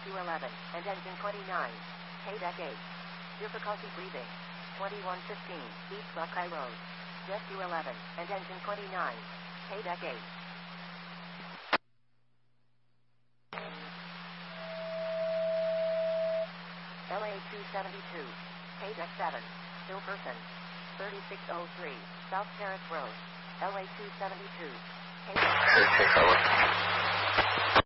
211, and engine 29. KDEC 8. Difficulty breathing. 2115, East Buckeye Road. Jet 211, and engine 29. KDEC 8. LA 272, KDEC 7. Hilperson. 3603, South Terrace Road. LA 272. KDEC 7.